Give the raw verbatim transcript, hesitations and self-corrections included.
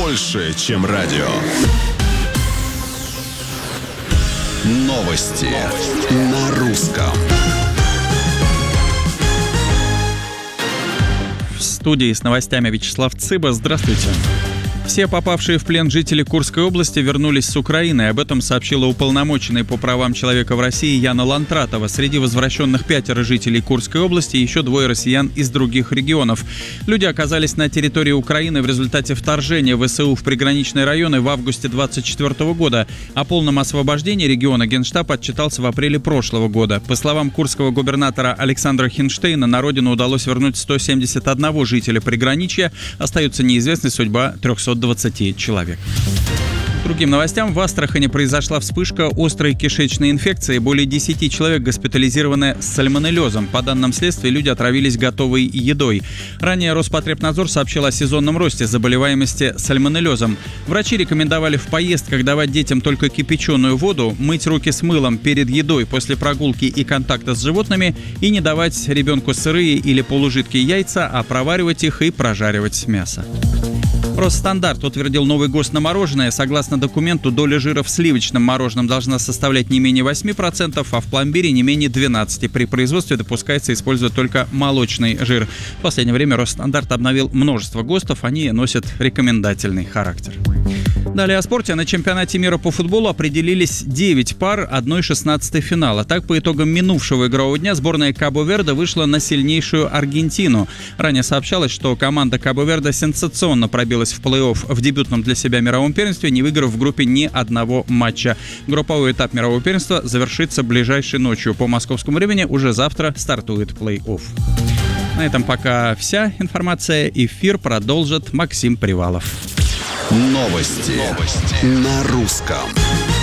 больше, чем радио. Новости, Новости. на русском. В студии с новостями Вячеслав Цыба. Здравствуйте. Все попавшие в плен жители Курской области вернулись с Украины. Об этом сообщила уполномоченная по правам человека в России Яна Лантратова. Среди возвращенных пятеро жителей Курской области и еще двое россиян из других регионов. Люди оказались на территории Украины в результате вторжения ВСУ в приграничные районы в августе двадцать четвёртого года. О полном освобождении региона Генштаб отчитался в апреле прошлого года. По словам курского губернатора Александра Хинштейна, на родину удалось вернуть сто семьдесят один жителя приграничья. Остается неизвестной судьба трехсот двадцати человек. Другим новостям. В Астрахани произошла вспышка острой кишечной инфекции. Более десяти человек госпитализированы с сальмонеллезом. По данным следствия, люди отравились готовой едой. Ранее Роспотребнадзор сообщил о сезонном росте заболеваемости сальмонеллезом. Врачи рекомендовали в поездках давать детям только кипяченую воду, мыть руки с мылом перед едой, после прогулки и контакта с животными и не давать ребенку сырые или полужидкие яйца, а проваривать их и прожаривать мясо. Росстандартъ утвердил новый ГОСТ на мороженое. Согласно документу, доля жира в сливочном мороженом должна составлять не менее восемь процентов, а в пломбире не менее двенадцать процентов. При производстве допускается использовать только молочный жир. В последнее время Росстандартъ обновил множество ГОСТов, они носят рекомендательный характер. Далее о спорте. На чемпионате мира по футболу определились девять пар одна шестнадцатая финала. Так, по итогам минувшего игрового дня сборная Кабо-Верде вышла на сильнейшую Аргентину. Ранее сообщалось, что команда Кабо-Верде сенсационно пробилась в плей-офф в дебютном для себя мировом первенстве, не выиграв в группе ни одного матча. Групповой этап мирового первенства завершится ближайшей ночью. По московскому времени уже завтра стартует плей-офф. На этом пока вся информация. Эфир продолжит Максим Привалов. Новости, Новости. на русском.